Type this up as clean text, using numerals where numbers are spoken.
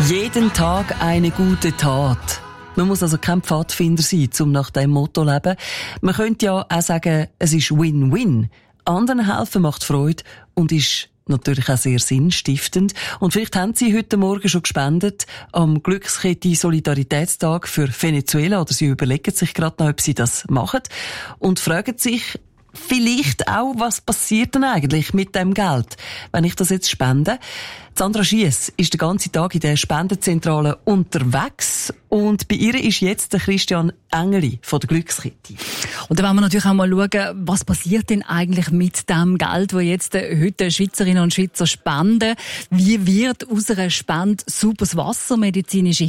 Jeden Tag eine gute Tat. Man muss also kein Pfadfinder sein, um nach diesem Motto zu leben. Man könnte ja auch sagen, es ist Win-Win. Anderen helfen macht Freude und ist natürlich auch sehr sinnstiftend. Und vielleicht haben Sie heute Morgen schon gespendet am Glückskette Solidaritätstag für Venezuela oder Sie überlegen sich gerade noch, ob Sie das machen und fragen sich vielleicht auch, was passiert denn eigentlich mit dem Geld, wenn ich das jetzt spende. Sandra Schiess ist den ganzen Tag in der Spendenzentrale unterwegs und bei ihr ist jetzt der Christian Engeli von der Glückskette. Und da wollen wir natürlich auch mal schauen, was passiert denn eigentlich mit dem Geld, das jetzt heute Schweizerinnen und Schweizer spenden. Wie wird aus einer Spende sauberes Wasser, medizinische